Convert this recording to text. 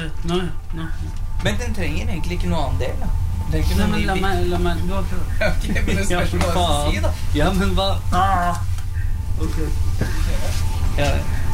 Nei. Men den trenger egentlig ikke noe annen del, da. Nei, men la meg du har prøvd. Ok, men det spørs hva du skal si, da. Ja, men hva? Ok. Ja,